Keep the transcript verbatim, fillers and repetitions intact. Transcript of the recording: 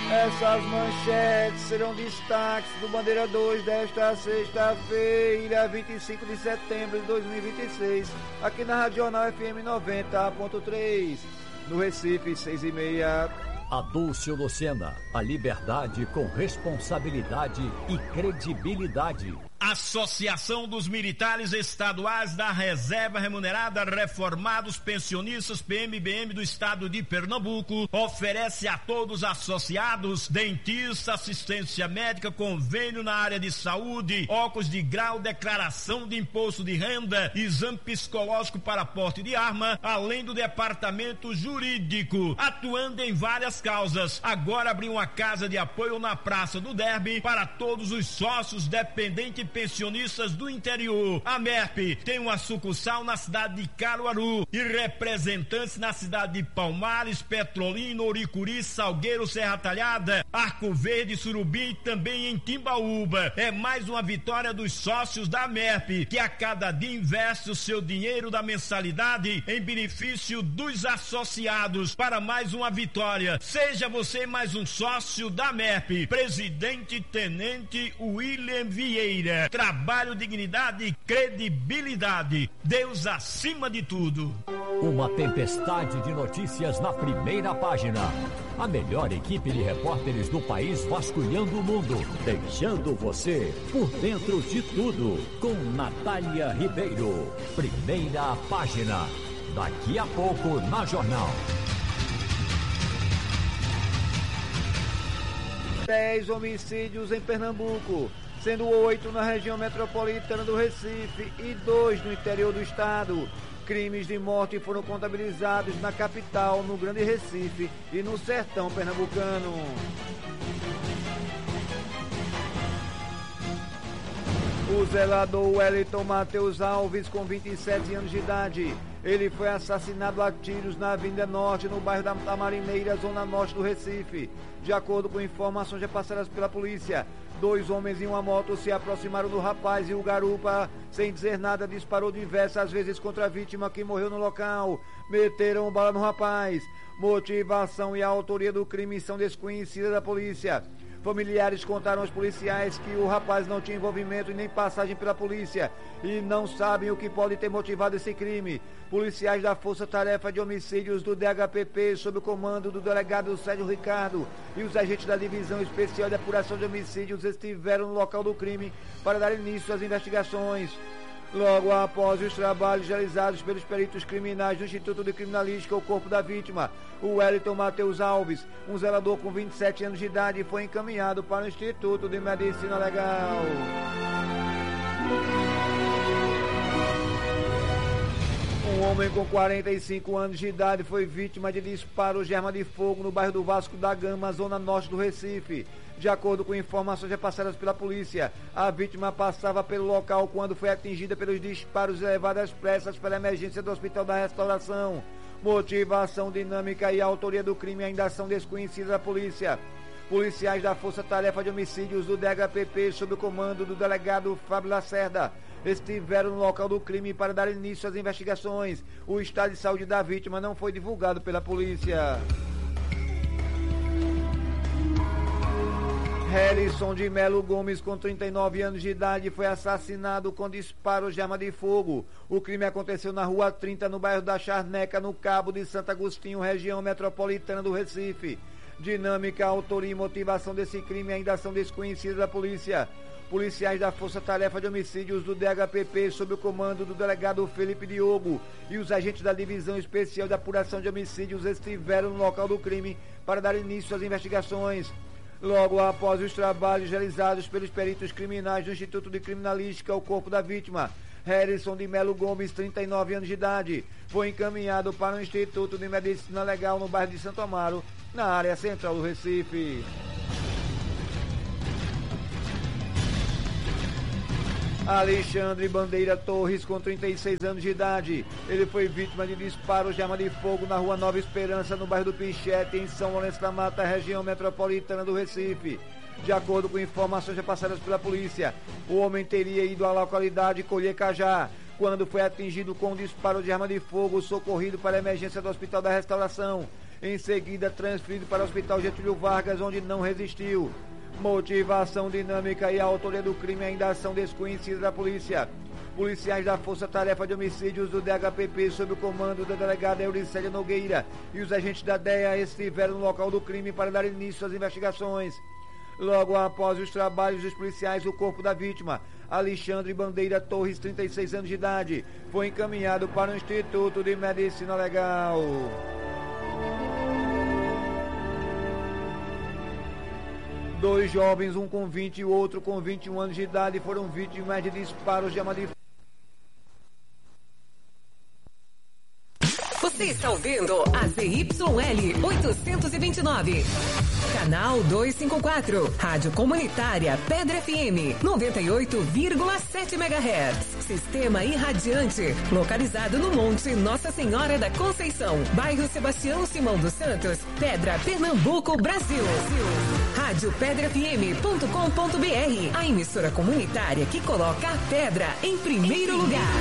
Essas manchetes serão destaques do Bandeira dois desta sexta-feira, vinte e cinco de setembro de dois mil e vinte e seis, aqui na Radional F M noventa ponto três, no Recife, seis e meia. Adúlcio Lucena, a liberdade com responsabilidade e credibilidade. Associação dos Militares Estaduais da Reserva Remunerada Reformados Pensionistas P M B M do Estado de Pernambuco oferece a todos os associados dentista, assistência médica, convênio na área de saúde, óculos de grau, declaração de imposto de renda, exame psicológico para porte de arma, além do departamento jurídico, atuando em várias causas. Agora abriu uma casa de apoio na Praça do Derby para todos os sócios dependentes pensionistas do interior. A MERP tem uma sucursal na cidade de Caruaru e representantes na cidade de Palmares, Petrolina, Oricuri, Salgueiro, Serra Talhada, Arco Verde, Surubim e também em Timbaúba. É mais uma vitória dos sócios da MERP, que a cada dia investe o seu dinheiro da mensalidade em benefício dos associados para mais uma vitória. Seja você mais um sócio da MERP. Presidente Tenente William Vieira. Trabalho, dignidade e credibilidade. Deus acima de tudo. Uma tempestade de notícias na primeira página. A melhor equipe de repórteres do país vasculhando o mundo, deixando você por dentro de tudo. Com Natália Ribeiro. Primeira página. Daqui a pouco na Jornal. dez homicídios em Pernambuco, sendo oito na região metropolitana do Recife e dois no interior do estado. Crimes de morte foram contabilizados na capital, no Grande Recife e no sertão pernambucano. O zelador Wellington Matheus Alves, com vinte e sete anos de idade, ele foi assassinado a tiros na Avenida Norte, no bairro da Marineira, zona norte do Recife. De acordo com informações repassadas pela polícia, dois homens em uma moto se aproximaram do rapaz e o garupa, sem dizer nada, disparou diversas vezes contra a vítima, que morreu no local. Meteram bala no rapaz. Motivação e a autoria do crime são desconhecidas da polícia. Familiares contaram aos policiais que o rapaz não tinha envolvimento e nem passagem pela polícia e não sabem o que pode ter motivado esse crime. Policiais da Força Tarefa de Homicídios do D H P P, sob o comando do delegado Sérgio Ricardo, e os agentes da Divisão Especial de Apuração de Homicídios estiveram no local do crime para dar início às investigações. Logo após os trabalhos realizados pelos peritos criminais do Instituto de Criminalística, o corpo da vítima, o Wellington Matheus Alves, um zelador com vinte e sete anos de idade, foi encaminhado para o Instituto de Medicina Legal. Um homem com quarenta e cinco anos de idade foi vítima de disparos de arma de fogo no bairro do Vasco da Gama, zona norte do Recife. De acordo com informações repassadas pela polícia, a vítima passava pelo local quando foi atingida pelos disparos e levada às pressas pela emergência do Hospital da Restauração. Motivação, dinâmica e autoria do crime ainda são desconhecidas da polícia. Policiais da Força Tarefa de Homicídios do D H P P, sob o comando do delegado Fábio Lacerda, estiveram no local do crime para dar início às investigações. O estado de saúde da vítima não foi divulgado pela polícia. Helison de Melo Gomes, com trinta e nove anos de idade, foi assassinado com disparos de arma de fogo. O crime aconteceu na Rua trinta, no bairro da Charneca, no Cabo de Santo Agostinho, região metropolitana do Recife. Dinâmica, autoria e motivação desse crime ainda são desconhecidas da polícia. Policiais da Força Tarefa de Homicídios do D H P P, sob o comando do delegado Felipe Diogo, e os agentes da Divisão Especial de Apuração de Homicídios estiveram no local do crime para dar início às investigações. Logo após os trabalhos realizados pelos peritos criminais do Instituto de Criminalística, o corpo da vítima, Helison de Melo Gomes, trinta e nove anos de idade, foi encaminhado para o Instituto de Medicina Legal no bairro de Santo Amaro, na área central do Recife. Alexandre Bandeira Torres, com trinta e seis anos de idade, ele foi vítima de disparos de arma de fogo na Rua Nova Esperança, no bairro do Pinchete, em São Lourenço da Mata, região metropolitana do Recife. De acordo com informações repassadas pela polícia, o homem teria ido à localidade colher cajá, quando foi atingido com um disparo de arma de fogo, socorrido para a emergência do Hospital da Restauração. Em seguida, transferido para o Hospital Getúlio Vargas, onde não resistiu. Motivação, dinâmica e a autoria do crime ainda são desconhecidas da polícia. Policiais da Força Tarefa de Homicídios do D H P P, sob o comando da delegada Euricélia Nogueira, e os agentes da D E A estiveram no local do crime para dar início às investigações. Logo após os trabalhos dos policiais, o corpo da vítima, Alexandre Bandeira Torres, trinta e seis anos de idade, foi encaminhado para o Instituto de Medicina Legal. Dois jovens, um com vinte e o outro com vinte e um anos de idade, foram vítimas de disparos de arma de fogo. Você está ouvindo a Z Y L oitocentos e vinte e nove, canal duzentos e cinquenta e quatro, Rádio Comunitária Pedra F M, noventa e oito vírgula sete megahertz. Sistema irradiante, localizado no Monte Nossa Senhora da Conceição, bairro Sebastião Simão dos Santos, Pedra, Pernambuco, Brasil. Rádio pedra f m ponto com ponto b r, a emissora comunitária que coloca a pedra em primeiro lugar.